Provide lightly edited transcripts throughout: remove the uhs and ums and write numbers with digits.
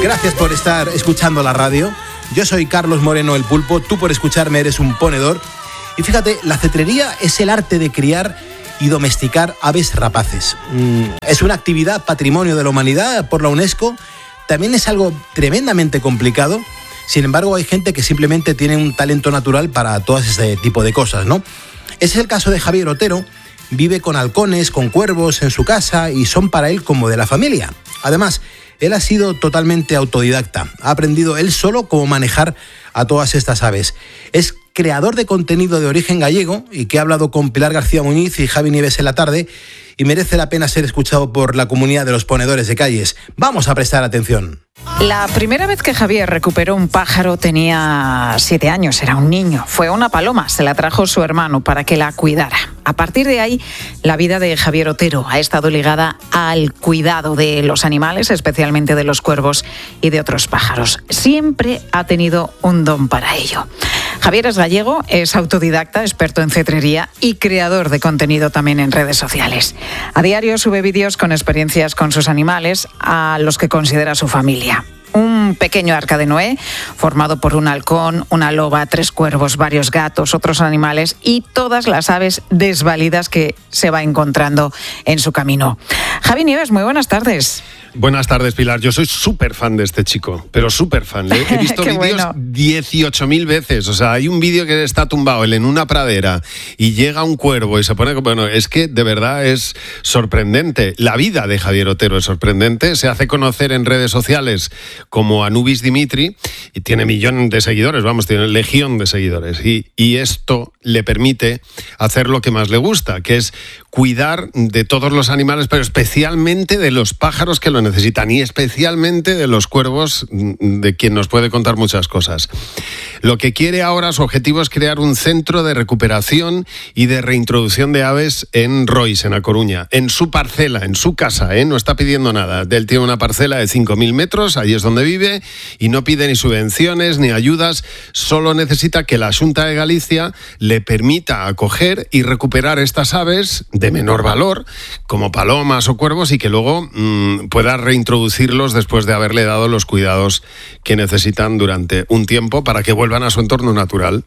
Gracias por estar escuchando la radio. Yo soy Carlos Moreno, el Pulpo. Tú, por escucharme, eres un ponedor. Y fíjate, la cetrería es el arte de criar y domesticar aves rapaces. Es una actividad patrimonio de la humanidad por la UNESCO. También es algo tremendamente complicado. Sin embargo, hay gente que simplemente tiene un talento natural para todo este tipo de cosas, ¿no? Ese es el caso de Javier Otero. Vive con halcones, con cuervos en su casa y son para él como de la familia. Además, él ha sido totalmente autodidacta. Ha aprendido él solo cómo manejar a todas estas aves. Es creador de contenido de origen gallego y que ha hablado con Pilar García Muñiz y Javi Nieves en la tarde y merece la pena ser escuchado por la comunidad de los ponedores de calles. Vamos a prestar atención. La primera vez que Javier recuperó un pájaro tenía 7 años, era un niño. Fue una paloma, se la trajo su hermano para que la cuidara. A partir de ahí, la vida de Javier Otero ha estado ligada al cuidado de los animales, especialmente de los cuervos y de otros pájaros. Siempre ha tenido un don para ello. Javier es gallego, es autodidacta, experto en cetrería y creador de contenido también en redes sociales. A diario sube vídeos con experiencias con sus animales a los que considera su familia. Un pequeño arca de Noé, formado por un halcón, una loba, 3 cuervos, varios gatos, otros animales y todas las aves desvalidas que se va encontrando en su camino. Javi Nieves, muy buenas tardes. Buenas tardes, Pilar. Yo soy súper fan de este chico, pero súper fan. He visto vídeos 18.000 veces. O sea, hay un vídeo que está tumbado él en una pradera y llega un cuervo y se pone... Bueno, es que de verdad es sorprendente. La vida de Javier Otero es sorprendente. Se hace conocer en redes sociales como Anubis Dimitri y tiene millón de seguidores, tiene legión de seguidores. Y esto le permite hacer lo que más le gusta, que es cuidar de todos los animales, pero especialmente de los pájaros que lo necesitan y especialmente de los cuervos, de quien nos puede contar muchas cosas. Lo que quiere ahora, su objetivo es crear un centro de recuperación y de reintroducción de aves en Rois, en A Coruña, en su parcela, en su casa, no está pidiendo nada. Él tiene una parcela de 5.000 metros, ahí es donde vive, y no pide ni subvenciones ni ayudas, solo necesita que la Xunta de Galicia le permita acoger y recuperar estas aves de menor valor, como palomas o cuervos, y que luego pueda reintroducirlos después de haberle dado los cuidados que necesitan durante un tiempo para que vuelvan a su entorno natural.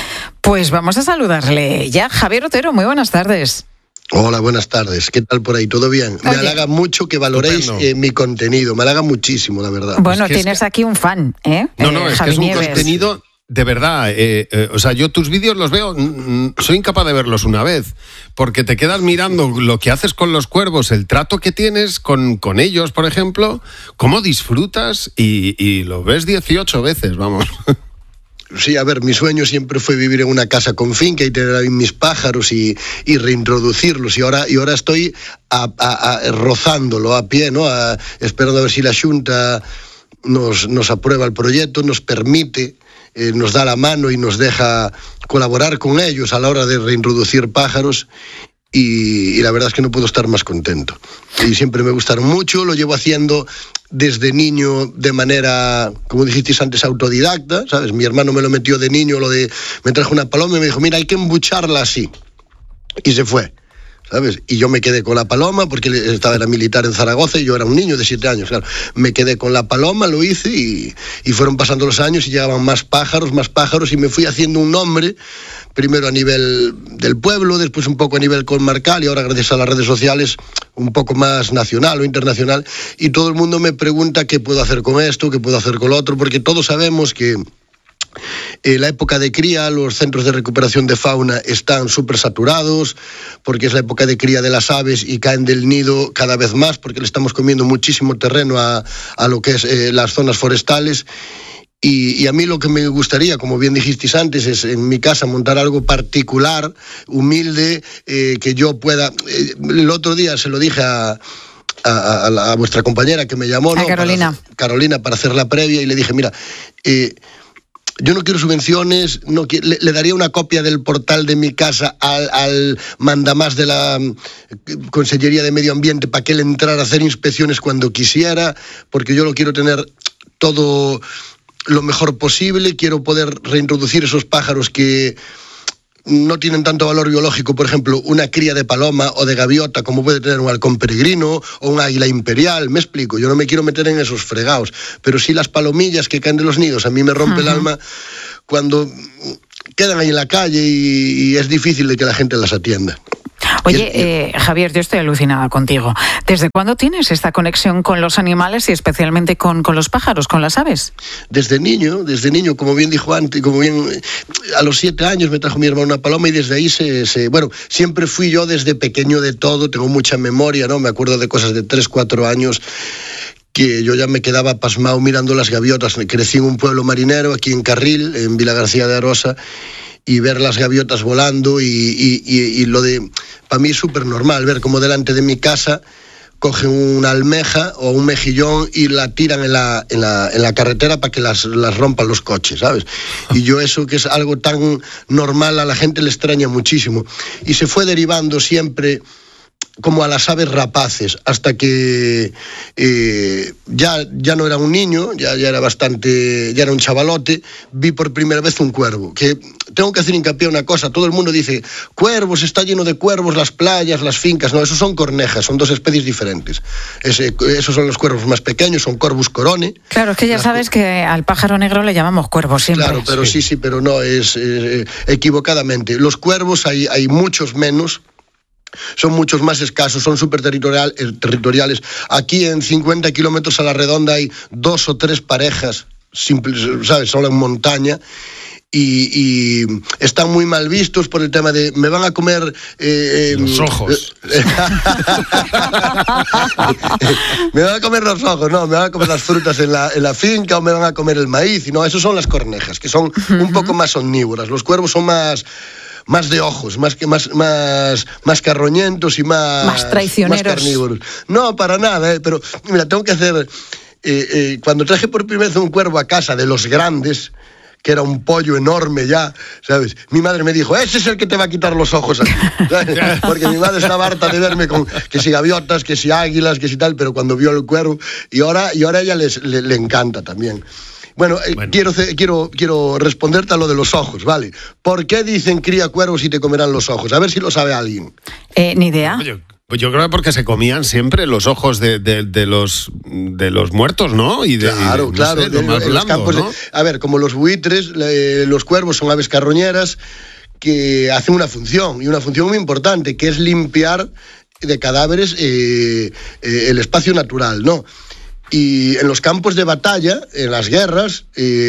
Pues vamos a saludarle ya. Javier Otero, muy buenas tardes. Hola, buenas tardes. ¿Qué tal por ahí? ¿Todo bien? Me halaga mucho que valoréis mi contenido. Me halaga muchísimo, la verdad. Bueno, es que tienes aquí un fan, ¿eh? No, es Javi que es un Nieves. contenido... De verdad, o sea, yo tus vídeos los veo, soy incapaz de verlos una vez, porque te quedas mirando lo que haces con los cuervos, el trato que tienes con ellos, por ejemplo, cómo disfrutas y lo ves 18 veces, vamos. Sí, a ver, mi sueño siempre fue vivir en una casa con finca y tener ahí mis pájaros y reintroducirlos. Y ahora estoy rozándolo a pie, ¿no? Esperando a ver si la Xunta nos aprueba el proyecto, nos permite... nos da la mano y nos deja colaborar con ellos a la hora de reintroducir pájaros y la verdad es que no puedo estar más contento. Y siempre me gustaron mucho, lo llevo haciendo desde niño de manera, como dijisteis antes, autodidacta, ¿sabes? Mi hermano me lo metió de niño, me trajo una paloma y me dijo, mira, hay que embucharla así. Y se fue. ¿Sabes? Y yo me quedé con la paloma porque era militar en Zaragoza y yo era un niño de 7 años, claro. Me quedé con la paloma, lo hice y fueron pasando los años y llegaban más pájaros y me fui haciendo un nombre, primero a nivel del pueblo, después un poco a nivel comarcal y ahora gracias a las redes sociales un poco más nacional o internacional y todo el mundo me pregunta qué puedo hacer con esto, qué puedo hacer con lo otro, porque todos sabemos que la época de cría, los centros de recuperación de fauna están súper saturados porque es la época de cría de las aves y caen del nido cada vez más porque le estamos comiendo muchísimo terreno a lo que es las zonas forestales y a mí lo que me gustaría, como bien dijisteis antes, es en mi casa montar algo particular, humilde, que yo pueda... el otro día se lo dije a vuestra compañera que me llamó, ¿no? Carolina, para hacer la previa y le dije, mira... yo no quiero subvenciones, le daría una copia del portal de mi casa al mandamás de la Consellería de Medio Ambiente para que él entrara a hacer inspecciones cuando quisiera, porque yo lo quiero tener todo lo mejor posible, quiero poder reintroducir esos pájaros que no tienen tanto valor biológico, por ejemplo, una cría de paloma o de gaviota como puede tener un halcón peregrino o un águila imperial, me explico, yo no me quiero meter en esos fregados, pero sí las palomillas que caen de los nidos, a mí me rompe el alma cuando quedan ahí en la calle y es difícil de que la gente las atienda. Oye, Javier, yo estoy alucinada contigo. ¿Desde cuándo tienes esta conexión con los animales y especialmente con los pájaros, con las aves? Desde niño, como bien dijo antes, a los 7 años me trajo mi hermano una paloma y desde ahí bueno, siempre fui yo desde pequeño de todo, tengo mucha memoria, ¿no? Me acuerdo de cosas de 3, 4 años que yo ya me quedaba pasmado mirando las gaviotas. Crecí en un pueblo marinero, aquí en Carril, en Vilagarcía de Arosa, y ver las gaviotas volando y lo de... Para mí es súper normal ver cómo delante de mi casa cogen una almeja o un mejillón y la tiran en la carretera para que las rompan los coches, ¿sabes? Y yo eso, que es algo tan normal, a la gente le extraña muchísimo. Y se fue derivando siempre como a las aves rapaces, hasta que ya no era un niño, ya era un chavalote, vi por primera vez un cuervo, que tengo que hacer hincapié en una cosa, todo el mundo dice, cuervos, está lleno de cuervos, las playas, las fincas, no, esos son cornejas, son 2 especies diferentes, esos son los cuervos más pequeños, son Corvus corone. Claro, es que ya sabes que al pájaro negro le llamamos cuervo siempre. Claro, pero sí, pero no, es equivocadamente, los cuervos hay muchos menos, son muchos más escasos, son súper territoriales. Aquí en 50 kilómetros a la redonda hay 2 o 3 parejas, simples, ¿sabes? Solo en montaña. Y están muy mal vistos por el tema de me van a comer los ojos. Me van a comer los ojos, no, me van a comer las frutas en la finca o me van a comer el maíz, y no, esos son las cornejas, que son un poco más omnívoras. Los cuervos son más de ojos, más carroñentos y más traicioneros. Más carnívoros. No, para nada, pero mira, tengo que hacer... cuando traje por primera vez un cuervo a casa de los grandes, que era un pollo enorme ya, ¿sabes? Mi madre me dijo, ese es el que te va a quitar los ojos a ti. Porque mi madre estaba harta de verme con que si gaviotas, que si águilas, que si tal, pero cuando vio el cuervo, y ahora a ella le encanta también. Bueno. Quiero responderte a lo de los ojos, ¿vale? ¿Por qué dicen cría cuervos y te comerán los ojos? A ver si lo sabe alguien. Ni idea. Pues yo creo que porque se comían siempre los ojos de los muertos, ¿no? Y claro, sé, lo más blando, campos, ¿no? A ver, como los buitres, los cuervos son aves carroñeras que hacen una función, y una función muy importante, que es limpiar de cadáveres el espacio natural, ¿no? Y en los campos de batalla, en las guerras,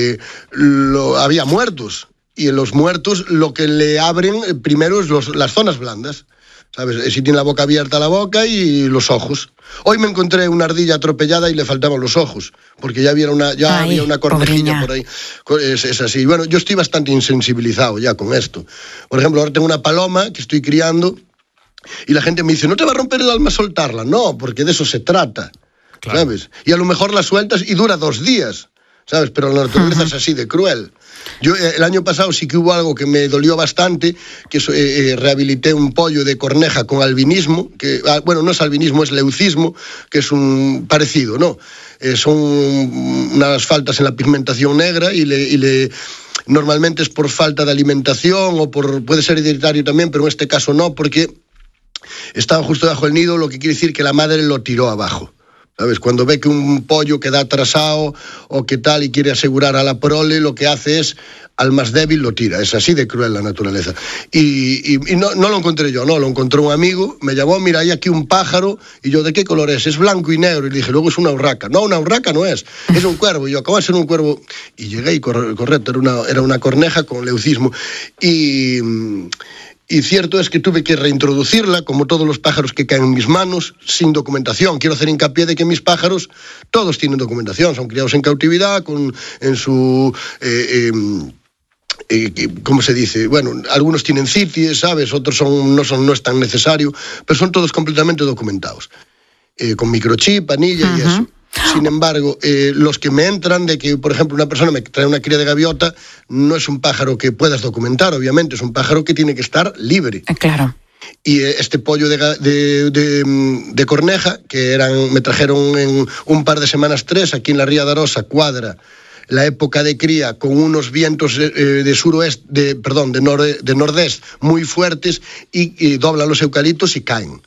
había muertos. Y en los muertos lo que le abren primero es las zonas blandas. ¿Sabes? Si tiene la boca abierta, la boca y los ojos. Hoy me encontré una ardilla atropellada y le faltaban los ojos, porque ya había una cornejilla por ahí. Es así. Bueno, yo estoy bastante insensibilizado ya con esto. Por ejemplo, ahora tengo una paloma que estoy criando y la gente me dice, ¿no te va a romper el alma soltarla? No, porque de eso se trata. Claro. ¿Sabes? Y a lo mejor la sueltas y dura 2 días, ¿sabes? Pero la naturaleza es así de cruel. Yo el año pasado sí que hubo algo que me dolió bastante, que rehabilité un pollo de corneja con albinismo, que bueno, no es albinismo, es leucismo, que es un parecido, ¿no? Son unas faltas en la pigmentación negra y normalmente es por falta de alimentación o puede ser hereditario también, pero en este caso no, porque estaba justo debajo del nido, lo que quiere decir que la madre lo tiró abajo. ¿Sabes? Cuando ve que un pollo queda atrasado o que tal y quiere asegurar a la prole, lo que hace es, al más débil lo tira. Es así de cruel la naturaleza. Y no lo encontré yo, no, lo encontró un amigo, me llamó, mira, hay aquí un pájaro, y yo, ¿de qué color es? Es blanco y negro. Y le dije, luego es una urraca. No, una urraca no es un cuervo. Y yo, acabo de ser un cuervo. Y llegué y correcto, era una corneja con leucismo. Y cierto es que tuve que reintroducirla, como todos los pájaros que caen en mis manos, sin documentación. Quiero hacer hincapié de que mis pájaros, todos tienen documentación, son criados en cautividad, en su... ¿cómo se dice? Bueno, algunos tienen CITES, ¿sabes? Otros no es tan necesario, pero son todos completamente documentados. Con microchip, anilla y eso. Sin embargo, los que me entran de que, por ejemplo, una persona me trae una cría de gaviota, no es un pájaro que puedas documentar, obviamente, es un pájaro que tiene que estar libre. Claro. Y este pollo de corneja, me trajeron en un par de semanas 3, aquí en la Ría de Arosa, Cuadra, la época de cría con unos vientos de nordeste muy fuertes y doblan los eucaliptos y caen.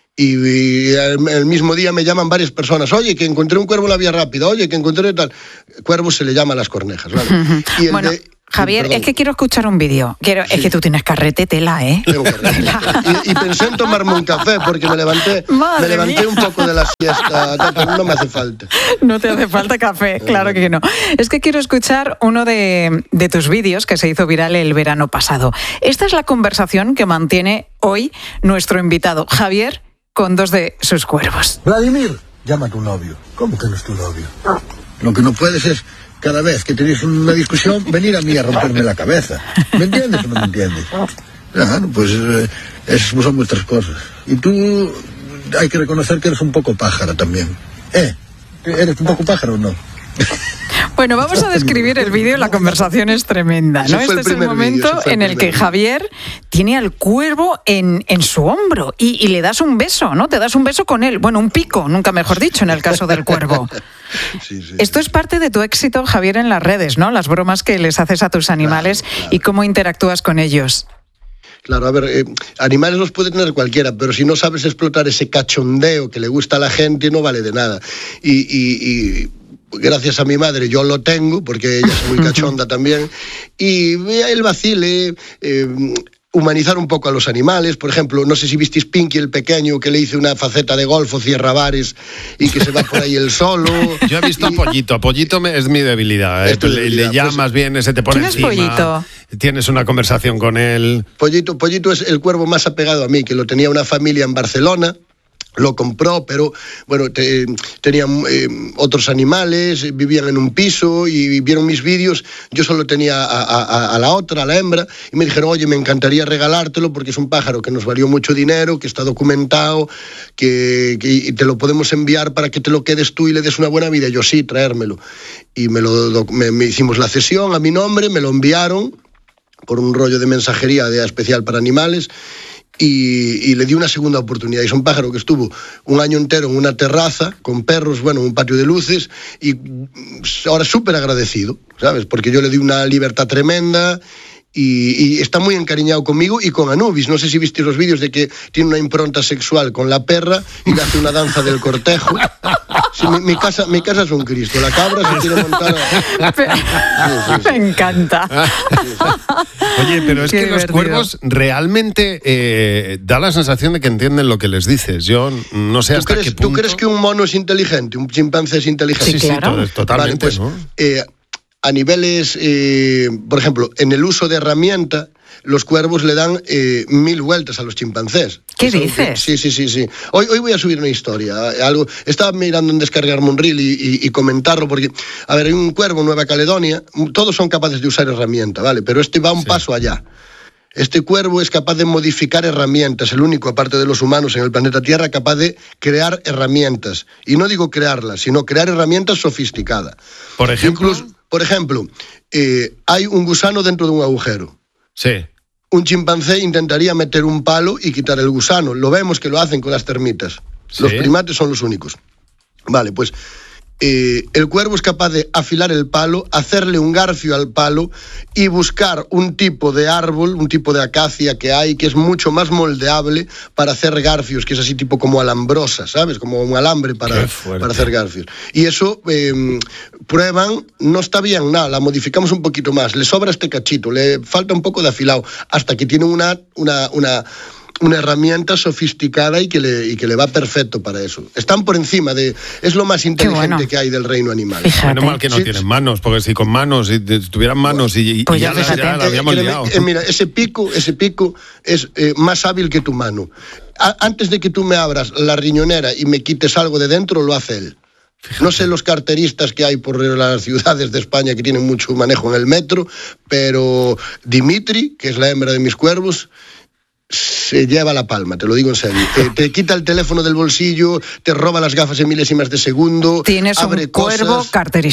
Y el mismo día me llaman varias personas, oye, que encontré un cuervo en la vía rápida, oye, que encontré tal. Cuervo se le llama a las cornejas, ¿vale? Y bueno, Javier, es que quiero escuchar un vídeo. Es que tú tienes carrete, tela, ¿eh? Y pensé en tomarme un café porque me levanté un poco de la siesta, pero no me hace falta. No te hace falta café, claro que no. Es que quiero escuchar uno de tus vídeos que se hizo viral el verano pasado. Esta es la conversación que mantiene hoy nuestro invitado, Javier, con dos de sus cuervos. Vladimir, llama a tu novio. ¿Cómo que no es tu novio? Lo que no puedes es, cada vez que tenéis una discusión, venir a mí a romperme la cabeza. ¿Me entiendes o no me entiendes? Claro, pues esas son vuestras cosas. Y tú hay que reconocer que eres un poco pájaro también. ¿Eres un poco pájaro o no? Bueno, vamos a describir el vídeo, la conversación es tremenda, ¿no? Este es el momento en el que Javier tiene al cuervo en su hombro y le das un beso, ¿no? Te das un beso con él, bueno, un pico, nunca mejor dicho, en el caso del cuervo. Sí. Esto es parte de tu éxito, Javier, en las redes, ¿no? Las bromas que les haces a tus animales, claro. Y cómo interactúas con ellos. Claro, a ver, animales los puede tener cualquiera, pero si no sabes explotar ese cachondeo que le gusta a la gente, no vale de nada. Y gracias a mi madre yo lo tengo, porque ella es muy cachonda también, y el vacile, humanizar un poco a los animales. Por ejemplo, no sé si visteis Pinky el pequeño, que le hice una faceta de golf o cierra bares y que se va por ahí él solo. Yo he visto a Pollito es mi debilidad. Le llamas pues, bien, ese te pone ¿quién encima. Es Pollito? Tienes una conversación con él. Pollito es el cuervo más apegado a mí, que lo tenía una familia en Barcelona. Lo compró, pero bueno, tenían otros animales, vivían en un piso y vieron mis vídeos. Yo solo tenía a la otra, a la hembra, y me dijeron, oye, me encantaría regalártelo porque es un pájaro que nos valió mucho dinero, que está documentado, que te lo podemos enviar para que te lo quedes tú y le des una buena vida. Y yo, sí, traérmelo. Y me hicimos la cesión a mi nombre, me lo enviaron por un rollo de mensajería especial para animales. Y le di una segunda oportunidad. Y es un pájaro que estuvo un año entero en una terraza, con perros, bueno, un patio de luces, y ahora súper agradecido, ¿sabes? Porque yo le di una libertad tremenda y está muy encariñado conmigo y con Anubis. No sé si viste los vídeos de que tiene una impronta sexual con la perra y le hace una danza del cortejo. Sí, mi casa es un Cristo. La cabra se quiere montar. Sí. Me encanta. Oye, pero es Qué que divertido. Los cuervos realmente da la sensación de que entienden lo que les dices. Yo no sé hasta qué punto. ¿Tú crees que un mono es inteligente? ¿Un chimpancé es inteligente? Sí, claro. Totalmente. Vale, pues, ¿no? A niveles, por ejemplo, en el uso de herramienta, los cuervos le dan 1000 vueltas a los chimpancés. ¿Qué dices? Sí. Hoy voy a subir una historia. Estaba mirando en descargarme un reel y comentarlo, porque, a ver, hay un cuervo en Nueva Caledonia, todos son capaces de usar herramienta, ¿vale? Pero este va un paso allá. Este cuervo es capaz de modificar herramientas, el único, aparte de los humanos en el planeta Tierra, capaz de crear herramientas. Y no digo crearlas, sino crear herramientas sofisticadas. Por ejemplo, hay un gusano dentro de un agujero. Sí. Un chimpancé intentaría meter un palo y quitar el gusano. Lo vemos que lo hacen con las termitas. Sí. Los primates son los únicos. Vale, pues el cuervo es capaz de afilar el palo, hacerle un garfio al palo y buscar un tipo de árbol, un tipo de acacia que hay, que es mucho más moldeable para hacer garfios, que es así tipo como alambrosa, ¿sabes? Como un alambre para hacer garfios. Y eso prueban, no está bien, nada, la modificamos un poquito más, le sobra este cachito, le falta un poco de afilado, hasta que tiene una herramienta sofisticada y que le va perfecto para eso. Están por encima es lo más inteligente que hay del reino animal. Menos mal que no tienen manos, porque si con manos, si tuvieran manos y ya la habíamos liado. Mira, ese pico es más hábil que tu mano. Antes de que tú me abras la riñonera y me quites algo de dentro, lo hace él. Fíjate. No sé los carteristas que hay por las ciudades de España que tienen mucho manejo en el metro, pero Dimitri, que es la hembra de mis cuervos, se lleva la palma, te lo digo en serio. Te quita el teléfono del bolsillo, te roba las gafas en milésimas de segundo. Tienes un cuervo carterista.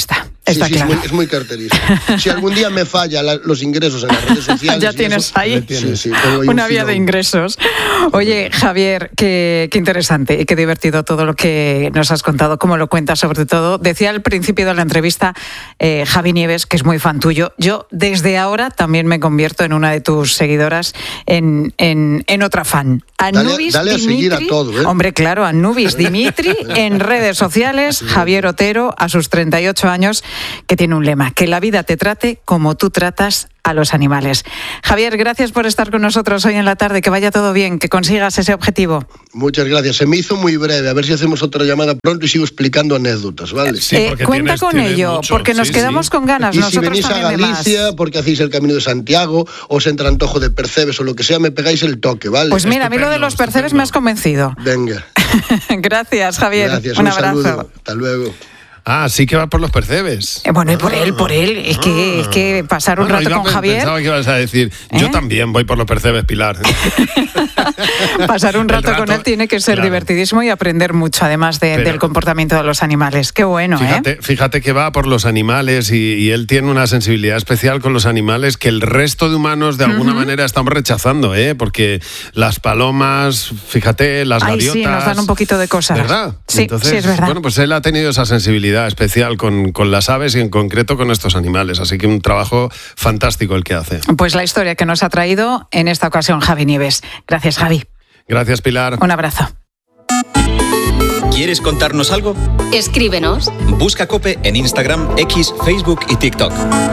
Está claro. Es muy característico. Si algún día me falla los ingresos en las redes sociales... Ya tienes ahí una vía de ingresos. Oye, Javier, qué interesante y qué divertido todo lo que nos has contado, cómo lo cuentas sobre todo. Decía al principio de la entrevista Javi Nieves, que es muy fan tuyo. Yo desde ahora también me convierto en una de tus seguidoras, en otra fan. Anubis dale a Dimitri, seguir a todo, ¿eh? Hombre, claro, Anubis Dimitri en redes sociales. Javier Otero, a sus 38 años, que tiene un lema: que la vida te trate como tú tratas a los animales. Javier, gracias por estar con nosotros hoy en la tarde, que vaya todo bien, que consigas ese objetivo. Muchas gracias, se me hizo muy breve, a ver si hacemos otra llamada pronto y sigo explicando anécdotas, ¿vale? Sí, cuenta con ello, mucho, porque nos quedamos con ganas. Y nosotros si venís a Galicia, porque hacéis el Camino de Santiago, os entra antojo de percebes o lo que sea, me pegáis el toque, ¿vale? Pues mira, a mí lo de los percebes me has convencido. Venga. Gracias, Javier. Gracias, un abrazo. Saludo. Hasta luego. Ah, sí que va por los percebes. Bueno, y por él. Es que pasar un rato con Javier... Pensaba que ibas a decir, yo también voy por los percebes, Pilar. Pasar un rato con él tiene que ser divertidísimo y aprender mucho, además del comportamiento de los animales. Qué bueno, Fíjate que va por los animales y él tiene una sensibilidad especial con los animales que el resto de humanos de alguna manera estamos rechazando, porque las palomas, fíjate, las gaviotas... sí, nos dan un poquito de cosas. ¿Verdad? Sí, entonces, sí, es verdad. Bueno, pues él ha tenido esa sensibilidad especial con las aves y en concreto con estos animales. Así que un trabajo fantástico el que hace. Pues la historia que nos ha traído en esta ocasión Javi Nieves. Gracias, Javi. Gracias, Pilar. Un abrazo. ¿Quieres contarnos algo? Escríbenos. Busca COPE en Instagram, X, Facebook y TikTok.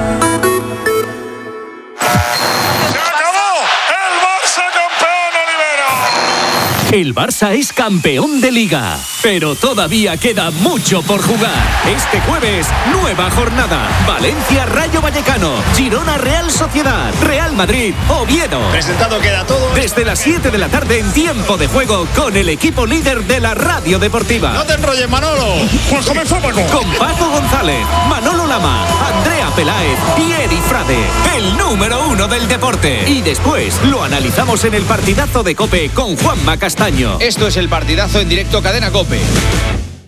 El Barça es campeón de Liga, pero todavía queda mucho por jugar. Este jueves, nueva jornada. Valencia Rayo Vallecano, Girona Real Sociedad, Real Madrid Oviedo. Presentado queda todo. Desde las 7 de la tarde en Tiempo de Juego con el equipo líder de la radio deportiva. No te enrolles, Manolo. Pues comenzó Paco. Con Paco González, Manolo Lama, Andrea Peláez y Eri Frade, el número 1 del deporte. Y después lo analizamos en el partidazo de COPE con Juanma Castaño. Esto es el partidazo en directo Cadena COPE.